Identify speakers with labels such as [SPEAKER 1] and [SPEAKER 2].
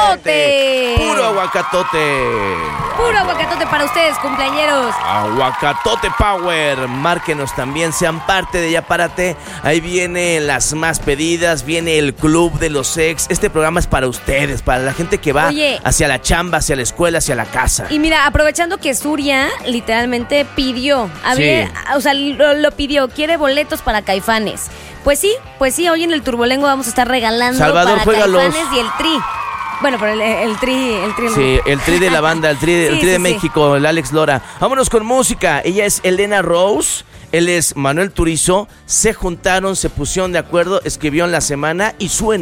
[SPEAKER 1] aguacatote.
[SPEAKER 2] Puro aguacatote.
[SPEAKER 1] Puro aguacatote para ustedes, cumpleañeros.
[SPEAKER 2] Aguacatote Power. Márquenos también, sean parte de Ya Párate. Ahí vienen las más pedidas, viene el club de los ex. Este programa es para ustedes, para la gente que va hacia la chamba, hacia la escuela, hacia la casa.
[SPEAKER 1] Y mira, aprovechando que Surya literalmente pidió, lo pidió, quiere boletos para Caifanes. Pues sí, hoy en el Turbolengua vamos a estar regalando
[SPEAKER 2] Salvador,
[SPEAKER 1] para
[SPEAKER 2] juégalos.
[SPEAKER 1] Caifanes y el Tri. Bueno, pero el Tri.
[SPEAKER 2] Sí, el Tri de la banda, el Tri de México, el Alex Lora. Vámonos con música. Ella es Elena Rose, él es Manuel Turizo. Se juntaron, se pusieron de acuerdo, escribieron la semana y suena.